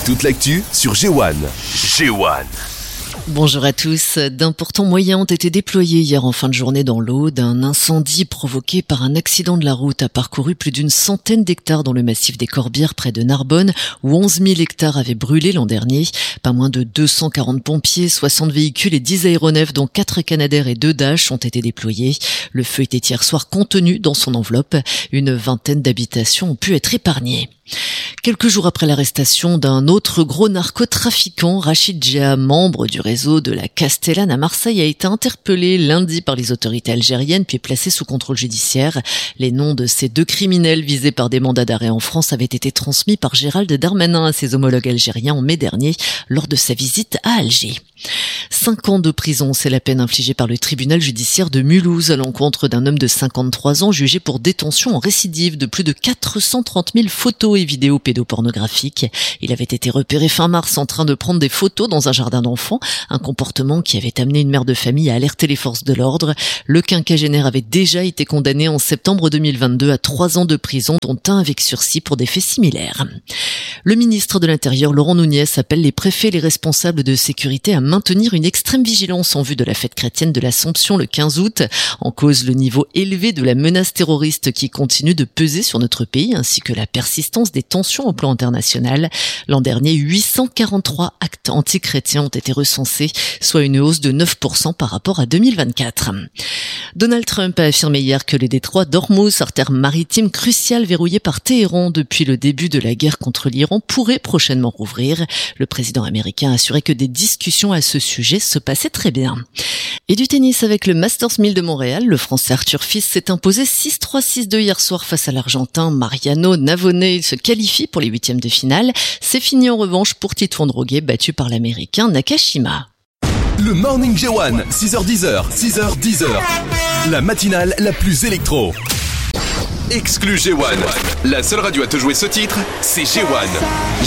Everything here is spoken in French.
Toute l'actu sur G1. G1. Bonjour à tous. D'importants moyens ont été déployés hier en fin de journée dans l'Aude. Un incendie provoqué par un accident de la route a parcouru plus d'une centaine d'hectares dans le massif des Corbières près de Narbonne, où 11 000 hectares avaient brûlé l'an dernier. Pas moins de 240 pompiers, 60 véhicules et 10 aéronefs, dont 4 Canadair et 2 Dash, ont été déployés. Le feu était hier soir contenu dans son enveloppe. Une vingtaine d'habitations ont pu être épargnées. Quelques jours après l'arrestation d'un autre gros narcotrafiquant, Rachid Djea, membre du réseau de la Castellane à Marseille, a été interpellé lundi par les autorités algériennes puis placé sous contrôle judiciaire. Les noms de ces deux criminels visés par des mandats d'arrêt en France avaient été transmis par Gérald Darmanin à ses homologues algériens en mai dernier lors de sa visite à Alger. 5 ans de prison, c'est la peine infligée par le tribunal judiciaire de Mulhouse à l'encontre d'un homme de 53 ans jugé pour détention en récidive de plus de 430 000 photos et vidéos pédopornographiques. Il avait été repéré fin mars en train de prendre des photos dans un jardin d'enfants, un comportement qui avait amené une mère de famille à alerter les forces de l'ordre. Le quinquagénaire avait déjà été condamné en septembre 2022 à 3 ans de prison, dont 1 avec sursis pour des faits similaires. Le ministre de l'Intérieur, Laurent Nunez, appelle les préfets et les responsables de sécurité à maintenir une extrême vigilance en vue de la fête chrétienne de l'Assomption le 15 août. En cause, le niveau élevé de la menace terroriste qui continue de peser sur notre pays, ainsi que la persistance des tensions au plan international. L'an dernier, 843 actes antichrétiens ont été recensés, soit une hausse de 9% par rapport à 2024. Donald Trump a affirmé hier que le détroit d'Ormuz, artère maritime cruciale verrouillée par Téhéran depuis le début de la guerre contre l'Iran, pourrait prochainement rouvrir. Le président américain a assuré que des discussions à ce sujet se passaient très bien. Et du tennis avec le Masters 1000 de Montréal, le Français Arthur Fils s'est imposé 6-3, 6-2 hier soir face à l'Argentin Mariano Navone. Il se qualifie pour les 8e de finale. C'est fini en revanche pour Tito Ndrogué, battu par l'Américain Nakashima. Le Morning G1, 6h10, 6h10. La matinale la plus électro. Exclu G1. La seule radio à te jouer ce titre, c'est G1.